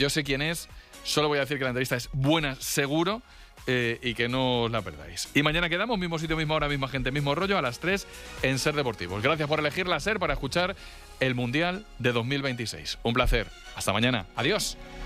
Yo sé quién es, solo voy a decir que la entrevista es buena, seguro, y que no os la perdáis. Y mañana quedamos, mismo sitio, misma hora, misma gente, mismo rollo, a las 3 en Ser Deportivos. Gracias por elegir la SER para escuchar el Mundial de 2026. Un placer. Hasta mañana. Adiós.